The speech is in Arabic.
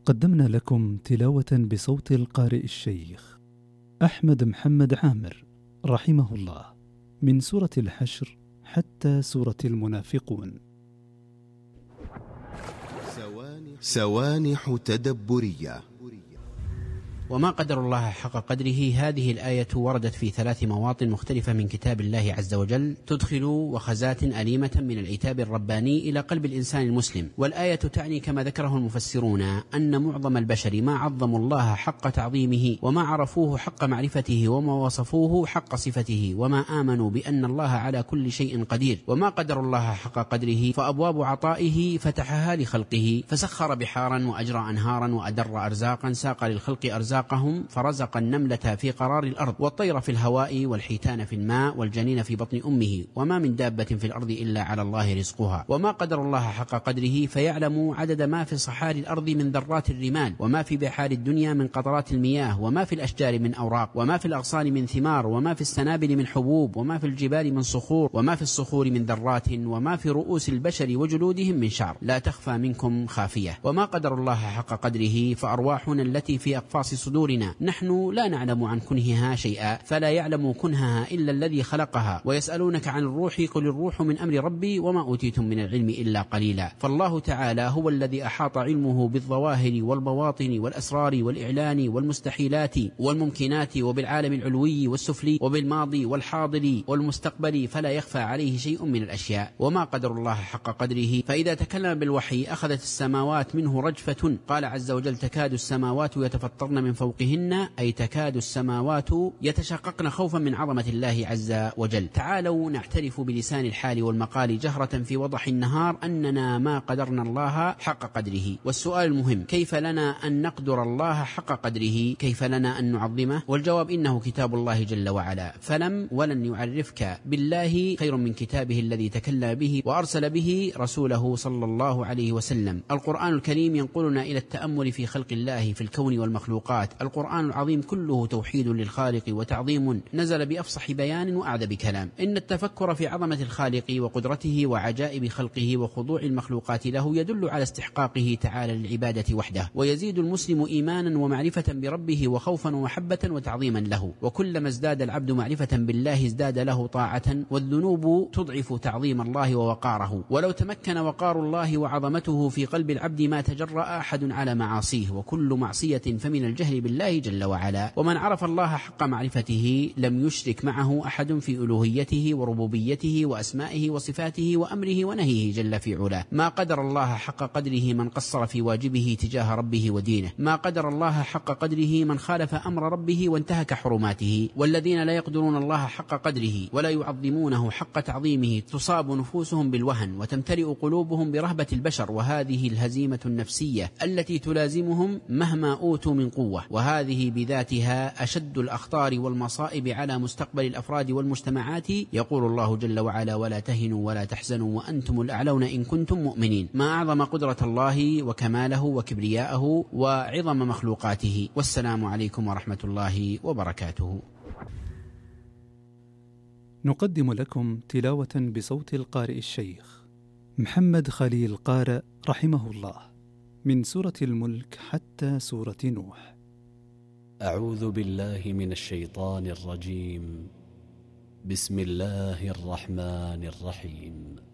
قدمنا لكم تلاوة بصوت القارئ الشيخ أحمد محمد عامر رحمه الله من سورة الحشر حتى سورة المنافقون. سوانح تدبرية. وما قدر الله حق قدره. هذه الآية وردت في 3 مواطن مختلفة من كتاب الله عز وجل تدخل وخزات أليمة من العتاب الرباني إلى قلب الإنسان المسلم. والآية تعني كما ذكره المفسرون أن معظم البشر ما عظموا الله حق تعظيمه، وما عرفوه حق معرفته، وما وصفوه حق صفته، وما آمنوا بأن الله على كل شيء قدير. وما قدر الله حق قدره، فأبواب عطائه فتحها لخلقه، فسخر بحارا وأجرى أنهارا وأدر أرزاقا، ساق للخلق أرزاقهم، فرزق النملة في قرار الأرض، والطير في الهواء، والحيتان في الماء، والجنين في بطن أمه، وما من دابة في الأرض إلا على الله رزقها. وما قدر الله حق قدره، فيعلم عدد ما في صحار الأرض من ذرات الرمال، وما في بحار الدنيا من قطرات المياه، وما في الأشجار من أوراق، وما في الأغصان من ثمار، وما في السنابل من حبوب، وما في الجبال من صخور، وما في الصخور من ذرات، وما في رؤوس البشر وجلودهم من شعر، لا تخفى منكم خافية. وما قدر الله حق قدره، فأرواحنا التي في أقفاص صدورنا نحن لا نعلم عن كنهها شيئا، فلا يعلم كنهها إلا الذي خلقها. ويسألونك عن الروح، قل الروح من أمر ربي وما أوتيتم من العلم إلا قليلا. فالله تعالى هو الذي أحاط علمه بالظواهر والبواطن والأسرار والإعلان والمستحيلات والممكنات، وبالعالم العلوي والسفلي، وبالماضي والحاضر والمستقبل، فلا يخفى عليه شيء من الأشياء. وما قدر الله حق قدره، فإذا تكلم بالوحي أخذت السماوات منه رجفة. قال عز وجل: تكاد السماوات يتفطرن من فوقهن، أي تكاد السماوات يتشققن خوفا من عظمة الله عز وجل. تعالوا نعترف بلسان الحال والمقال جهرة في وضح النهار أننا ما قدرنا الله حق قدره. والسؤال المهم: كيف لنا أن نقدر الله حق قدره؟ كيف لنا أن نعظمه؟ والجواب: إنه كتاب الله جل وعلا، فلم ولن يعرفك بالله خير من كتابه الذي تكلم به وأرسل به رسوله صلى الله عليه وسلم. القرآن الكريم ينقلنا إلى التأمل في خلق الله في الكون والمخلوقات. القرآن العظيم كله توحيد للخالق وتعظيم، نزل بأفصح بيان وأعذب كلام. إن التفكر في عظمة الخالق وقدرته وعجائب خلقه وخضوع المخلوقات له يدل على استحقاقه تعالى للعبادة وحده، ويزيد المسلم إيمانا ومعرفة بربه وخوفا ومحبة وتعظيما له. وكلما ازداد العبد معرفة بالله ازداد له طاعة، والذنوب تضعف تعظيم الله ووقاره. ولو تمكن وقار الله وعظمته في قلب العبد ما تجرأ أحد على معاصيه، وكل معصية فمن الجهل بالله جل وعلا. ومن عرف الله حق معرفته لم يشرك معه أحد في ألوهيته وربوبيته وأسمائه وصفاته وأمره ونهيه جل في علاه. ما قدر الله حق قدره من قصر في واجبه تجاه ربه ودينه. ما قدر الله حق قدره من خالف أمر ربه وانتهك حرماته. والذين لا يقدرون الله حق قدره ولا يعظمونه حق تعظيمه تصاب نفوسهم بالوهن، وتمتلئ قلوبهم برهبة البشر، وهذه الهزيمة النفسية التي تلازمهم مهما أوتوا من قوة. وهذه بذاتها أشد الأخطار والمصائب على مستقبل الأفراد والمجتمعات. يقول الله جل وعلا: ولا تهنوا ولا تحزنوا وأنتم الأعلون إن كنتم مؤمنين. ما أعظم قدرة الله وكماله وكبرياءه وعظم مخلوقاته. والسلام عليكم ورحمة الله وبركاته. نقدم لكم تلاوة بصوت القارئ الشيخ محمد خليل قارئ رحمه الله من سورة الملك حتى سورة نوح. أعوذ بالله من الشيطان الرجيم. بسم الله الرحمن الرحيم.